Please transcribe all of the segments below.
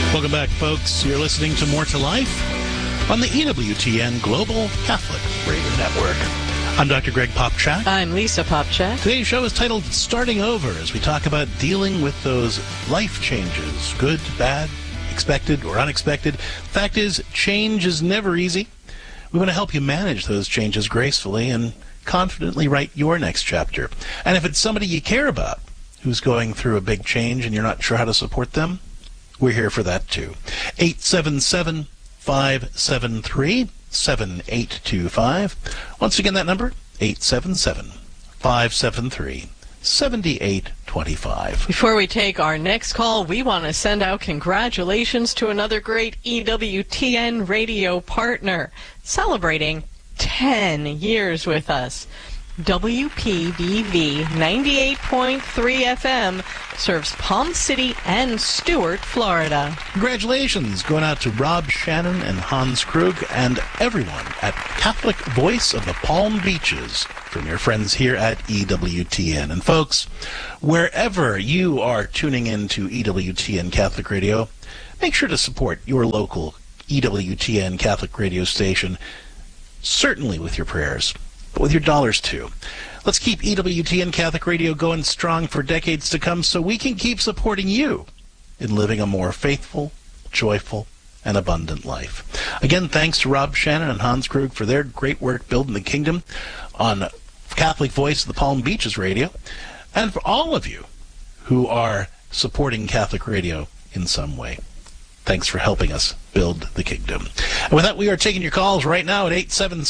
Welcome back, folks. You're listening to More to Life on the EWTN Global Catholic Radio Network. I'm Dr. Greg Popcak. I'm Lisa Popcak. Today's show is titled Starting Over, as we talk about dealing with those life changes, good, bad, expected, or unexpected. The fact is, change is never easy. We want to help you manage those changes gracefully and confidently write your next chapter. And if it's somebody you care about who's going through a big change and you're not sure how to support them, we're here for that too. 877-573-7825. Once again, that number, 877-573-7825. Before we take our next call, we want to send out congratulations to another great EWTN radio partner celebrating 10 years with us. WPVV 98.3 FM serves Palm City and Stuart, Florida. Congratulations going out to Rob Shannon and Hans Krug and everyone at Catholic Voice of the Palm Beaches from your friends here at EWTN. And folks, wherever you are tuning in to EWTN Catholic Radio, make sure to support your local EWTN Catholic radio station, certainly with your prayers, but with your dollars too. Let's keep EWTN Catholic Radio going strong for decades to come so we can keep supporting you in living a more faithful, joyful, and abundant life. Again, thanks to Rob Shannon and Hans Krug for their great work building the kingdom on Catholic Voice of the Palm Beaches Radio, and for all of you who are supporting Catholic Radio in some way. Thanks for helping us build the kingdom. And with that, we are taking your calls right now at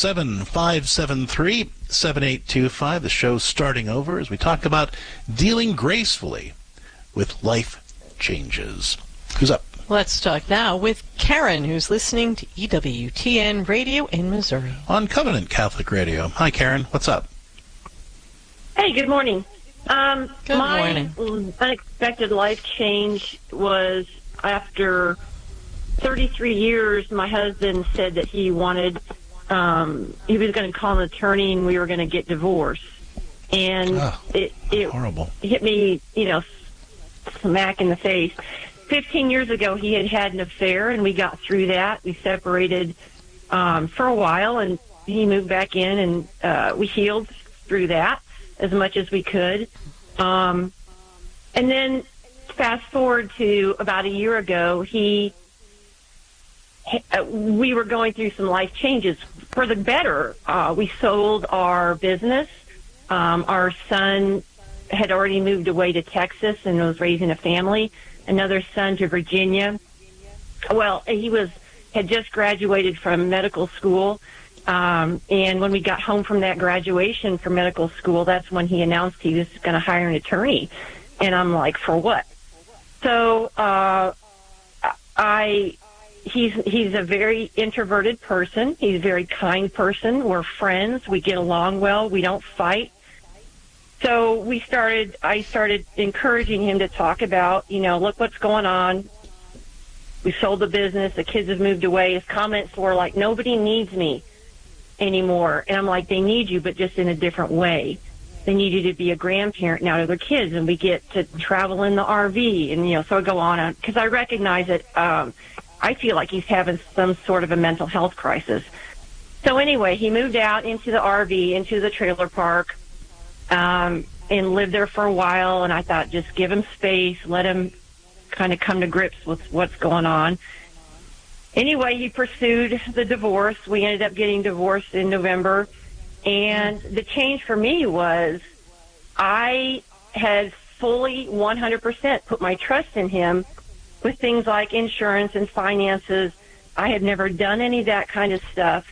877-573-7825. The show's starting over as we talk about dealing gracefully with life changes. Who's up? Let's talk now with Karen, who's listening to EWTN Radio in Missouri. On Covenant Catholic Radio. Hi, Karen. What's up? Hey, good morning. Good morning. My unexpected life change was after 33 years, my husband said that he wanted, he was going to call an attorney and we were going to get divorced. And it horrible. Hit me, smack in the face. 15 years ago, he had an affair and we got through that. We separated for a while and he moved back in and we healed through that as much as we could. And then fast forward to about a year ago, we were going through some life changes for the better. We sold our business. Our son had already moved away to Texas and was raising a family. Another son to Virginia. Well, he had just graduated from medical school. And when we got home from that graduation from medical school, that's when he announced he was going to hire an attorney. And I'm like, for what? So he's a very introverted person. He's a very kind person. We're friends. We get along well. We don't fight. So I started encouraging him to talk about, look what's going on. We sold the business. The kids have moved away. His comments were like, nobody needs me anymore. And I'm like, they need you, but just in a different way. They need you to be a grandparent now to their kids, and we get to travel in the RV, and so I go on because I recognize that I feel like he's having some sort of a mental health crisis. So anyway, he moved out into the RV, into the trailer park, and lived there for a while. And I thought, just give him space, let him kind of come to grips with what's going on. Anyway, he pursued the divorce. We ended up getting divorced in November. And the change for me was I had fully 100% put my trust in him with things like insurance and finances. I had never done any of that kind of stuff.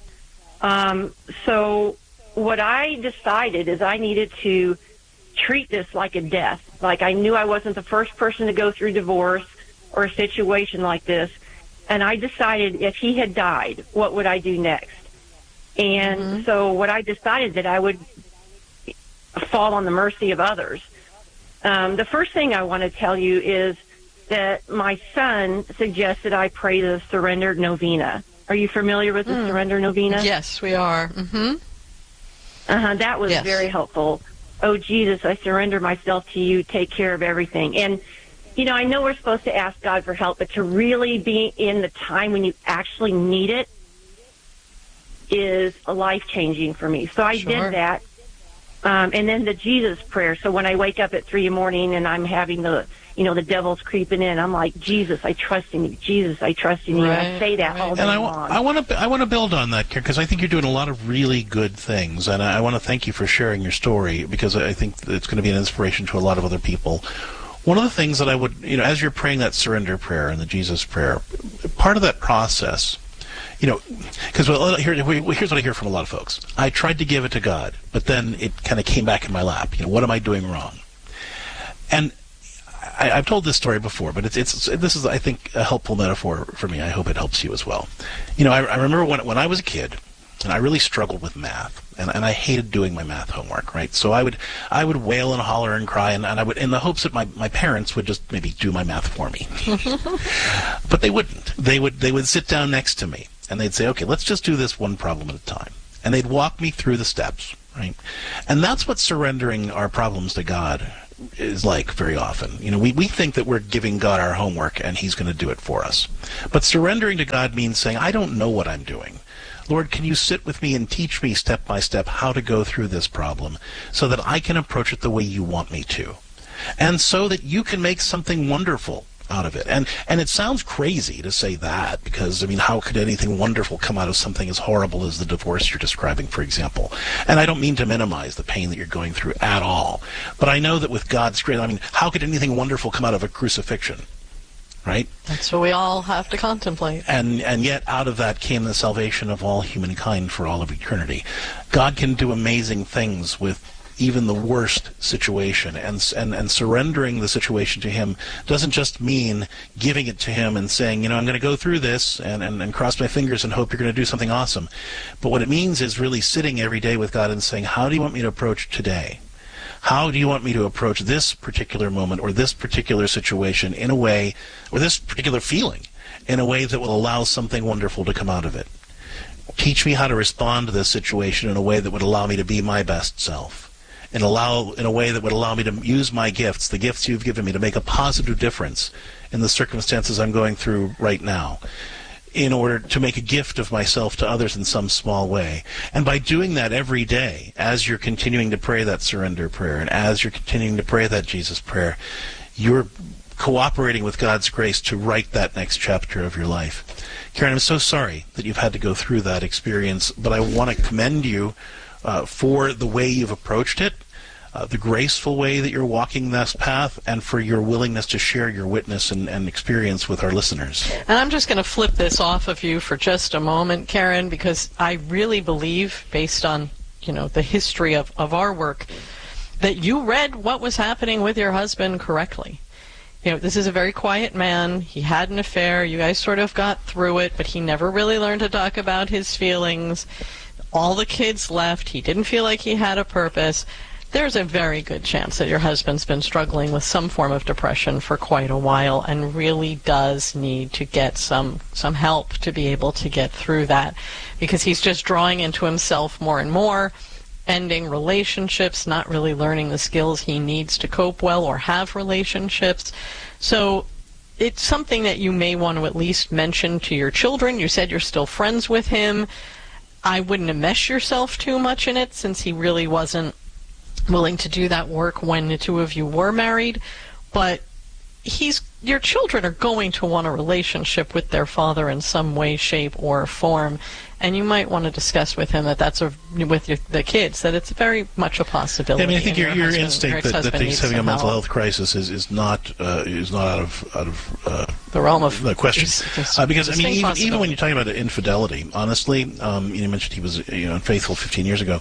So what I decided is I needed to treat this like a death. Like I knew I wasn't the first person to go through divorce or a situation like this. And I decided if he had died, what would I do next? And so what I decided that I would fall on the mercy of others. The first thing I want to tell you is that my son suggested I pray the Surrender Novena. Are you familiar with the Surrender Novena? Yes, we are. That was very helpful. Oh, Jesus, I surrender myself to you. Take care of everything. And I know we're supposed to ask God for help, but to really be in the time when you actually need it is life-changing for me. So I did that. And then the Jesus prayer. So when I wake up at 3 in the morning and I'm having the devil's creeping in, I'm like, Jesus, I trust in you. Jesus, I trust in you. Right, I say that all day long. I want to build on that, Karen, because I think you're doing a lot of really good things, and I want to thank you for sharing your story, because I think it's going to be an inspiration to a lot of other people. One of the things that I would, as you're praying that surrender prayer and the Jesus prayer, part of that process, because here's what I hear from a lot of folks. I tried to give it to God, but then it kind of came back in my lap. What am I doing wrong? And I've told this story before, but this is, I think, a helpful metaphor for me. I hope it helps you as well. I remember when I was a kid, and I really struggled with math, and I hated doing my math homework, right? So I would wail and holler and cry, and I would, in the hopes that my parents would just maybe do my math for me. But they wouldn't. They would sit down next to me, and they'd say, okay, let's just do this one problem at a time. And they'd walk me through the steps, right? And that's what surrendering our problems to God is like very often. We think that we're giving God our homework and he's going to do it for us. But surrendering to God means saying, I don't know what I'm doing. Lord, can you sit with me and teach me step by step how to go through this problem so that I can approach it the way you want me to, and so that you can make something wonderful out of it. And it sounds crazy to say that, because, how could anything wonderful come out of something as horrible as the divorce you're describing, for example? And I don't mean to minimize the pain that you're going through at all. But I know that with God's grace, how could anything wonderful come out of a crucifixion? Right? That's what we all have to contemplate. And yet out of that came the salvation of all humankind for all of eternity. God can do amazing things with even the worst situation, and surrendering the situation to him doesn't just mean giving it to him and saying, I'm going to go through this and cross my fingers and hope you're going to do something awesome. But what it means is really sitting every day with God and saying, how do you want me to approach today? How do you want me to approach this particular moment or this particular situation in a way, or this particular feeling, in a way that will allow something wonderful to come out of it? Teach me how to respond to this situation in a way that would allow me to be my best self, and in a way that would allow me to use my gifts, the gifts you've given me, to make a positive difference in the circumstances I'm going through right now, in order to make a gift of myself to others in some small way. And by doing that every day, as you're continuing to pray that surrender prayer, and as you're continuing to pray that Jesus prayer, you're cooperating with God's grace to write that next chapter of your life. Karen, I'm so sorry that you've had to go through that experience, but I want to commend you for the way you've approached it, the graceful way that you're walking this path, and for your willingness to share your witness and experience with our listeners. And I'm just going to flip this off of you for just a moment, Karen, because I really believe, based on the history of our work, that you read what was happening with your husband correctly. This is a very quiet man. He had an affair. You guys sort of got through it, but he never really learned to talk about his feelings. All the kids left. He didn't feel like he had a purpose. There's a very good chance that your husband's been struggling with some form of depression for quite a while and really does need to get some help to be able to get through that, because he's just drawing into himself more and more, ending relationships, not really learning the skills he needs to cope well or have relationships. So it's something that you may want to at least mention to your children. You said you're still friends with him. I wouldn't enmesh yourself too much in it, since he really wasn't willing to do that work when the two of you were married. But your children are going to want a relationship with their father in some way, shape, or form, and you might want to discuss with him with the kids, that it's very much a possibility. I think your instinct that he's having a mental health crisis is not out of the realm of the question. Because even when you're talking about infidelity, honestly, you mentioned he was unfaithful 15 years ago.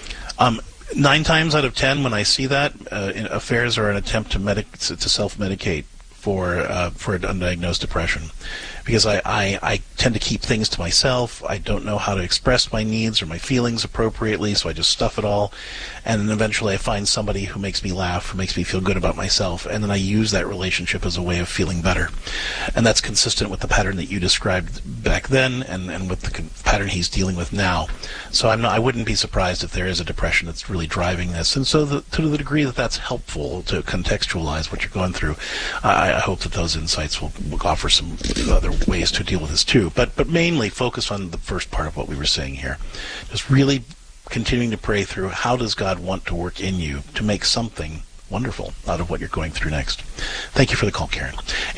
9 times out of 10, when I see that, affairs are an attempt to self-medicate for undiagnosed depression, because I tend to keep things to myself. I don't know how to express my needs or my feelings appropriately, so I just stuff it all, and then eventually I find somebody who makes me laugh, who makes me feel good about myself, and then I use that relationship as a way of feeling better. And that's consistent with the pattern that you described back then, and with the pattern he's dealing with now. So I wouldn't be surprised if there is a depression that's really driving this. And so to the degree that that's helpful to contextualize what you're going through, I I hope that those insights will offer some other ways to deal with this too. But mainly focus on the first part of what we were saying here. Just really continuing to pray through, how does God want to work in you to make something wonderful out of what you're going through next. Thank you for the call, Karen.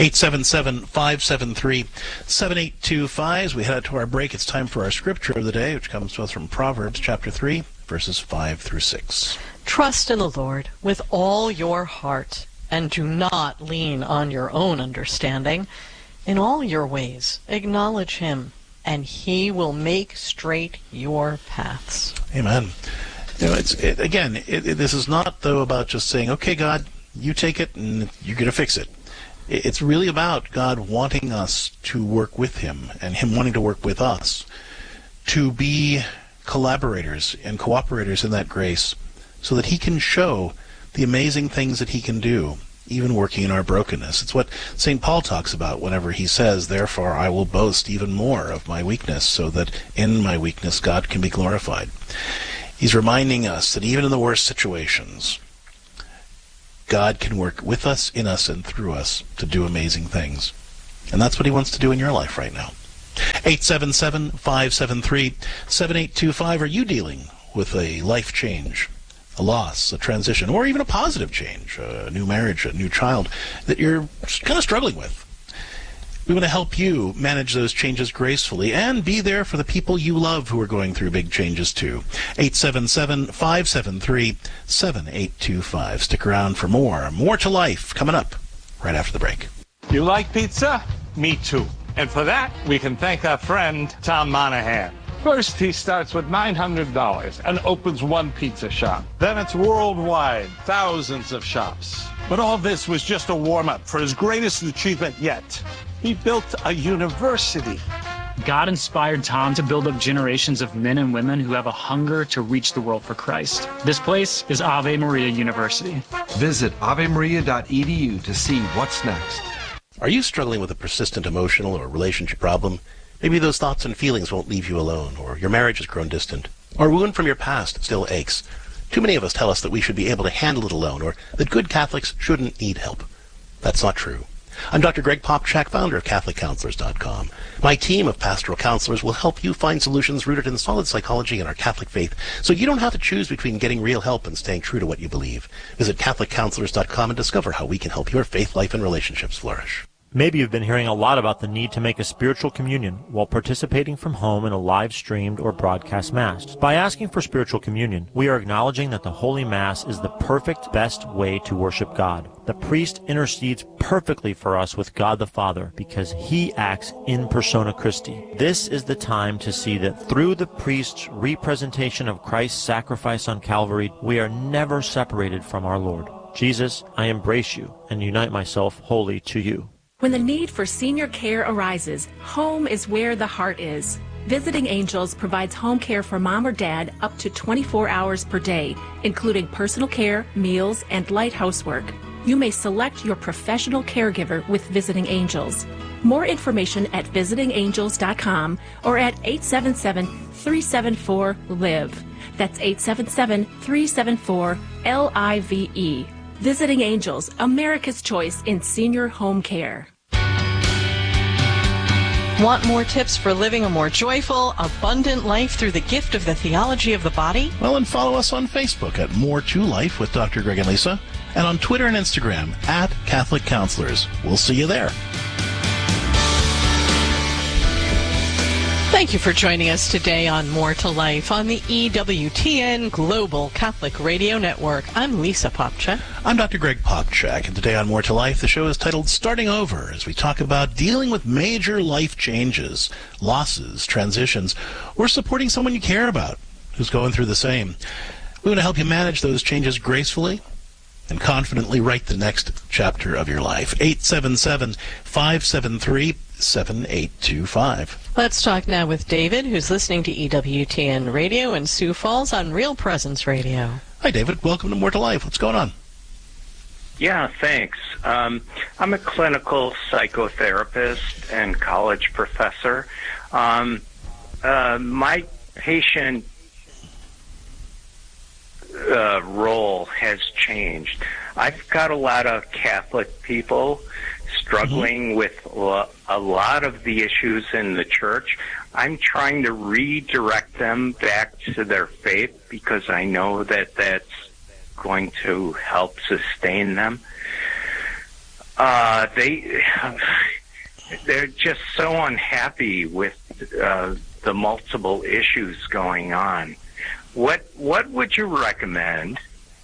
877-573-7825. As we head out to our break, it's time for our scripture of the day, which comes to us from Proverbs chapter 3, verses 5 through 6. Trust in the Lord with all your heart, and do not lean on your own understanding. In all your ways acknowledge him, and he will make straight your paths. Amen. This is not, though, about just saying, okay, God, you take it and you're going to fix it. It's really about God wanting us to work with him and him wanting to work with us, to be collaborators and cooperators in that grace so that he can show the amazing things that he can do, even working in our brokenness. It's what St. Paul talks about whenever he says, therefore I will boast even more of my weakness, so that in my weakness God can be glorified. He's reminding us that even in the worst situations, God can work with us, in us, and through us to do amazing things. And that's what he wants to do in your life right now. 877-573-7825. Are you dealing with a life change, a loss, a transition, or even a positive change, a new marriage, a new child that you're kind of struggling with? We want to help you manage those changes gracefully and be there for the people you love who are going through big changes too. 877-573-7825. Stick around for more. More to Life coming up right after the break. You like pizza? Me too. And for that, we can thank our friend Tom Monahan. First, he starts with $900 and opens one pizza shop. Then it's worldwide, thousands of shops. But all this was just a warm-up for his greatest achievement yet. He built a university. God inspired Tom to build up generations of men and women who have a hunger to reach the world for Christ. This place is Ave Maria University. Visit avemaria.edu to see what's next. Are you struggling with a persistent emotional or relationship problem? Maybe those thoughts and feelings won't leave you alone, or your marriage has grown distant, or a wound from your past still aches. Too many of us tell us that we should be able to handle it alone, or that good Catholics shouldn't need help. That's not true. I'm Dr. Greg Popchak, founder of CatholicCounselors.com. My team of pastoral counselors will help you find solutions rooted in solid psychology and our Catholic faith, so you don't have to choose between getting real help and staying true to what you believe. Visit CatholicCounselors.com and discover how we can help your faith life and relationships flourish. Maybe you've been hearing a lot about the need to make a spiritual communion while participating from home in a live-streamed or broadcast Mass. By asking for spiritual communion, we are acknowledging that the Holy Mass is the perfect, best way to worship God. The priest intercedes perfectly for us with God the Father because he acts in persona Christi. This is the time to see that through the priest's representation of Christ's sacrifice on Calvary, we are never separated from our Lord. Jesus, I embrace you and unite myself wholly to you. When the need for senior care arises, home is where the heart is. Visiting Angels provides home care for mom or dad up to 24 hours per day, including personal care, meals, and light housework. You may select your professional caregiver with Visiting Angels. More information at visitingangels.com or at 877-374-LIVE. That's 877-374-LIVE. Visiting Angels, America's choice in senior home care. Want more tips for living a more joyful, abundant life through the gift of the theology of the body? Well, and follow us on Facebook at More to Life with Dr. Greg and Lisa, and on Twitter and Instagram at Catholic Counselors. We'll see you there. Thank you for joining us today on More to Life on the EWTN Global Catholic Radio Network. I'm Lisa Popchak. I'm Dr. Greg Popchak, and today on More to Life, the show is titled Starting Over, as we talk about dealing with major life changes, losses, transitions, or supporting someone you care about who's going through the same. We want to help you manage those changes gracefully and confidently write the next chapter of your life. 877-573-7825. Let's talk now with David, who's listening to EWTN Radio in Sioux Falls on Real Presence Radio. Hi, David. Welcome to More to Life. What's going on? Yeah, thanks. I'm a clinical psychotherapist and college professor. My patient role has changed. I've got a lot of Catholic people struggling with a lot of the issues in the church. I'm trying to redirect them back to their faith because I know that that's going to help sustain them. They're just so unhappy with the multiple issues going on. What would you recommend?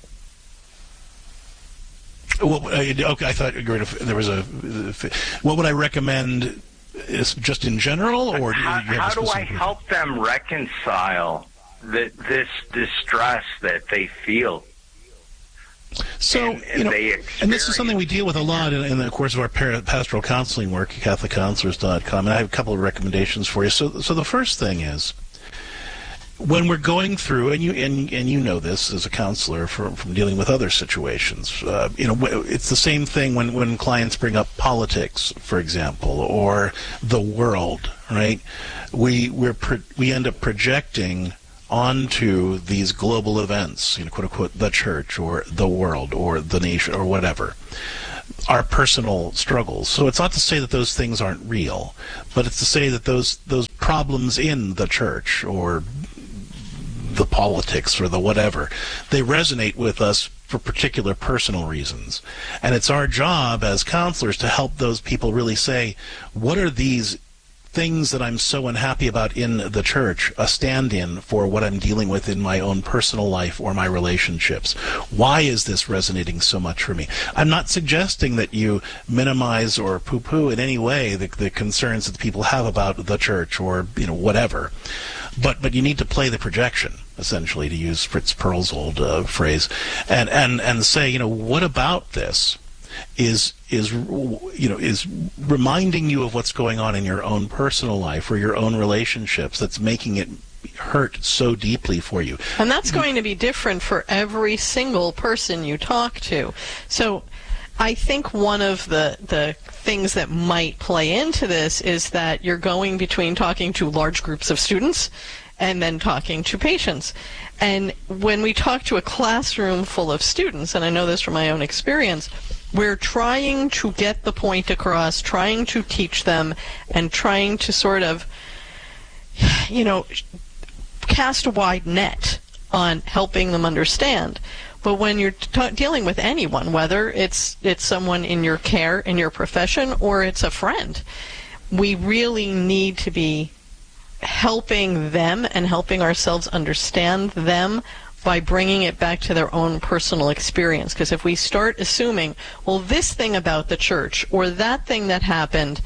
Well, okay, I thought there was what would I recommend? Is just in general, or how do I help them reconcile this distress that they feel? So, and this is something we deal with a lot in the course of our pastoral counseling work, CatholicCounselors.com, and I have a couple of recommendations for you. So the first thing is, when we're going through, and you know this as a counselor from dealing with other situations, it's the same thing when clients bring up politics, for example, or the world, right? We end up projecting onto these global events, quote unquote, the church or the world or the nation or whatever, our personal struggles. So it's not to say that those things aren't real, but it's to say that those problems in the church or the politics or the whatever, they resonate with us for particular personal reasons. And it's our job as counselors to help those people really say, what are these things that I'm so unhappy about in the church a stand-in for what I'm dealing with in my own personal life or my relationships? Why is this resonating so much for me? I'm not suggesting that you minimize or poo-poo in any way the concerns that people have about the church or whatever, but you need to play the projection, essentially, to use Fritz Perl's old phrase, and say, what about this is reminding you of what's going on in your own personal life or your own relationships that's making it hurt so deeply for you. And that's going to be different for every single person you talk to. So I think one of the things that might play into this is that you're going between talking to large groups of students and then talking to patients. And when we talk to a classroom full of students, and I know this from my own experience, we're trying to get the point across, trying to teach them, and trying to sort of, cast a wide net on helping them understand. But when you're dealing with anyone, whether it's someone in your care, in your profession, or it's a friend, we really need to be helping them and helping ourselves understand them by bringing it back to their own personal experience. Because if we start assuming, well, this thing about the church or that thing that happened,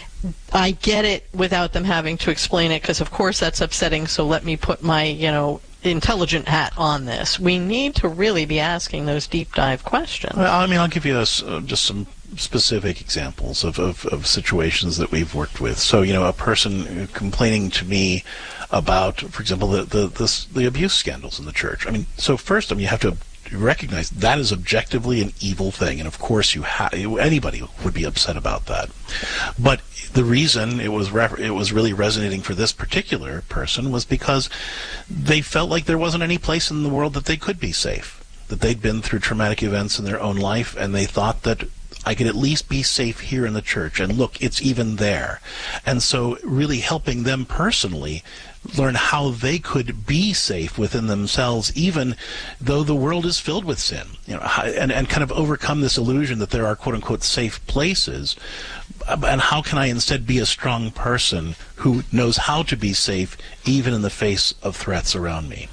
I get it without them having to explain it, because of course that's upsetting, so let me put my, intelligent hat on this. We need to really be asking those deep dive questions. Well, I'll give you just some specific examples of situations that we've worked with. So, a person complaining to me about, for example, the abuse scandals in the church. So first, you have to recognize that is objectively an evil thing, and of course anybody would be upset about that. But the reason it was really resonating for this particular person was because they felt like there wasn't any place in the world that they could be safe, that they'd been through traumatic events in their own life, and they thought that I could at least be safe here in the church, and look, it's even there. And so really helping them personally learn how they could be safe within themselves, even though the world is filled with sin, and kind of overcome this illusion that there are quote-unquote safe places. And how can I instead be a strong person who knows how to be safe even in the face of threats around me?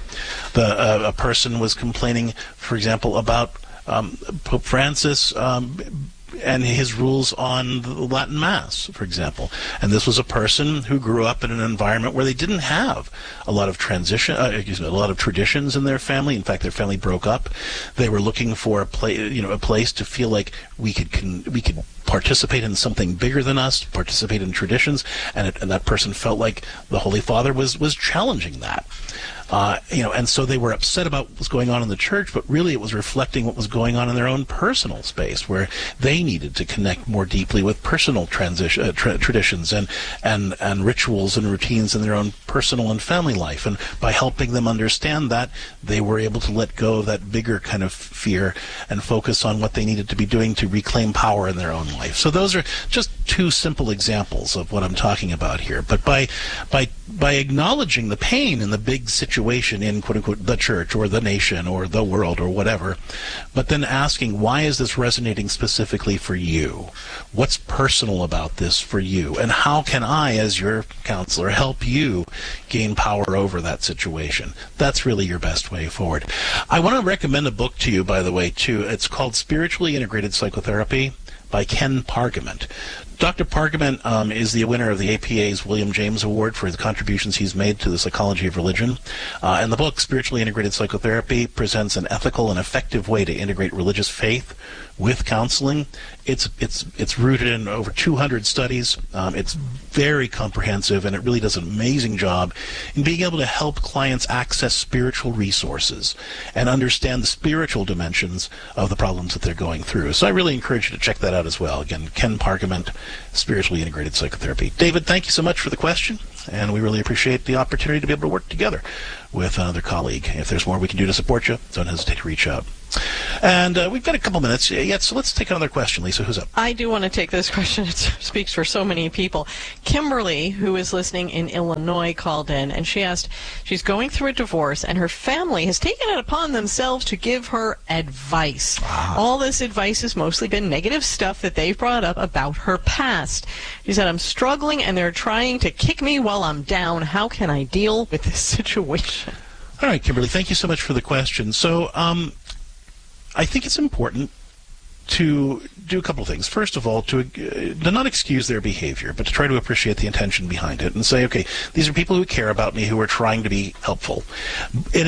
A person was complaining, for example, about Pope Francis and his rules on the Latin Mass, for example. And this was a person who grew up in an environment where they didn't have a lot of a lot of traditions in their family. In fact, their family broke up. They were looking for a place to feel like we could participate in something bigger than us, participate in traditions, and that person felt like the Holy Father was challenging that. And so they were upset about what was going on in the church, but really it was reflecting what was going on in their own personal space, where they needed to connect more deeply with personal traditions and rituals and routines in their own personal and family life. And by helping them understand that, they were able to let go of that bigger kind of fear and focus on what they needed to be doing to reclaim power in their own life. So those are just two simple examples of what I'm talking about here. But by acknowledging the pain in the big situation in, quote unquote, the church or the nation or the world or whatever, but then asking, why is this resonating specifically for you? What's personal about this for you? And how can I, as your counselor, help you gain power over that situation? That's really your best way forward. I want to recommend a book to you, by the way, too. It's called Spiritually Integrated Psychotherapy by Ken Pargament. Dr. Pargament is the winner of the APA's William James Award for the contributions he's made to the psychology of religion. And the book, Spiritually Integrated Psychotherapy, presents an ethical and effective way to integrate religious faith with counseling. It's rooted in over 200 studies. It's very comprehensive, and it really does an amazing job in being able to help clients access spiritual resources and understand the spiritual dimensions of the problems that they're going through. So I really encourage you to check that out as well. Again, Ken Pargament, Spiritually Integrated Psychotherapy. David, thank you so much for the question, and we really appreciate the opportunity to be able to work together with another colleague. If there's more we can do to support you, don't hesitate to reach out. And we've got a couple minutes yet, so let's take another question. Lisa, who's up? I do want to take this question. It speaks for so many people. Kimberly, who is listening in Illinois, called in, and she asked, she's going through a divorce, and her family has taken it upon themselves to give her advice. All this advice has mostly been negative stuff that they've brought up about her past. She said, I'm struggling, and they're trying to kick me while I'm down. How can I deal with this situation? All right, Kimberly, thank you so much for the question. So, I think it's important to do a couple of things. First of all, to not excuse their behavior, but to try to appreciate the intention behind it and say, okay, these are people who care about me, who are trying to be helpful. And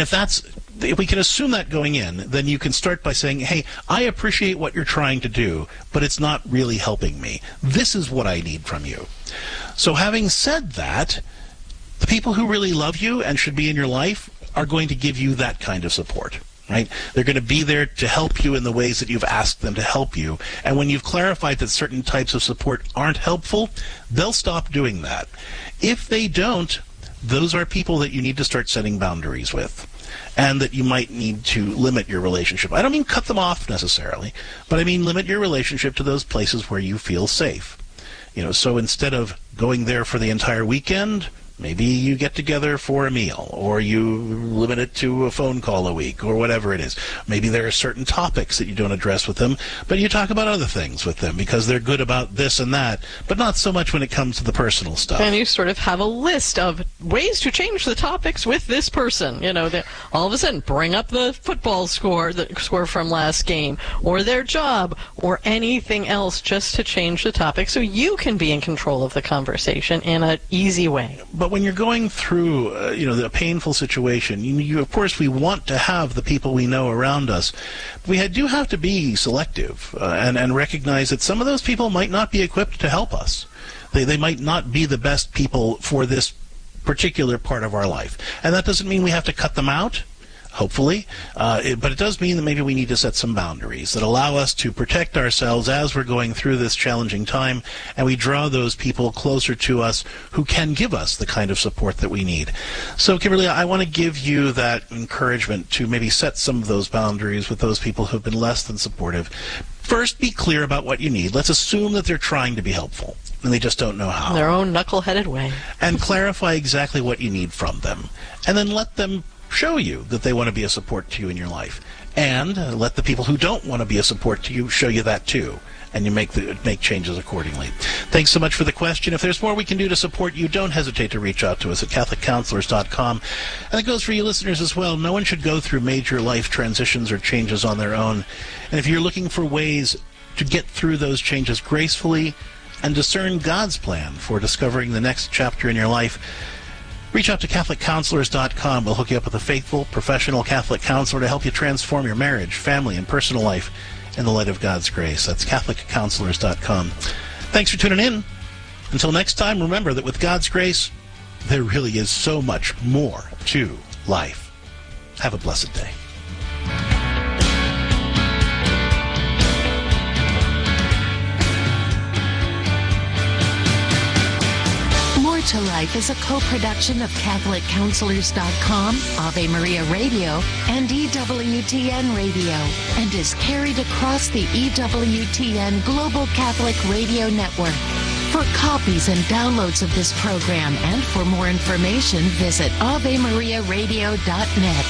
if we can assume that going in, then you can start by saying, hey, I appreciate what you're trying to do, but it's not really helping me. This is what I need from you. So having said that, the people who really love you and should be in your life are going to give you that kind of support. Right? They're going to be there to help you in the ways that you've asked them to help you. And when you've clarified that certain types of support aren't helpful, they'll stop doing that. If they don't, those are people that you need to start setting boundaries with, and that you might need to limit your relationship. I don't mean cut them off necessarily, but I mean limit your relationship to those places where you feel safe. So instead of going there for the entire weekend, maybe you get together for a meal, or you limit it to a phone call a week, or whatever it is. Maybe there are certain topics that you don't address with them, but you talk about other things with them because they're good about this and that, but not so much when it comes to the personal stuff. And you sort of have a list of ways to change the topics with this person. That all of a sudden bring up the football score, the score from last game, or their job, or anything else, just to change the topic so you can be in control of the conversation in an easy way. But when you're going through, a painful situation, of course, we want to have the people we know around us. We do have to be selective and recognize that some of those people might not be equipped to help us. They might not be the best people for this particular part of our life. And that doesn't mean we have to cut them out, hopefully, but it does mean that maybe we need to set some boundaries that allow us to protect ourselves as we're going through this challenging time, and we draw those people closer to us who can give us the kind of support that we need. So, Kimberly, I want to give you that encouragement to maybe set some of those boundaries with those people who have been less than supportive. First, be clear about what you need. Let's assume that they're trying to be helpful, and they just don't know how. In their own knuckle-headed way. And clarify exactly what you need from them. And then let them show you that they want to be a support to you in your life. And let the people who don't want to be a support to you show you that too. And you make changes accordingly. Thanks so much for the question. If there's more we can do to support you, don't hesitate to reach out to us at CatholicCounselors.com. And it goes for you listeners as well. No one should go through major life transitions or changes on their own. And if you're looking for ways to get through those changes gracefully and discern God's plan for discovering the next chapter in your life, reach out to CatholicCounselors.com. We'll hook you up with a faithful, professional Catholic counselor to help you transform your marriage, family, and personal life in the light of God's grace. That's CatholicCounselors.com. Thanks for tuning in. Until next time, remember that with God's grace, there really is so much more to life. Have a blessed day. More to Life is a co-production of CatholicCounselors.com, Ave Maria Radio, and EWTN Radio, and is carried across the EWTN Global Catholic Radio Network. For copies and downloads of this program and for more information, visit AveMariaRadio.net.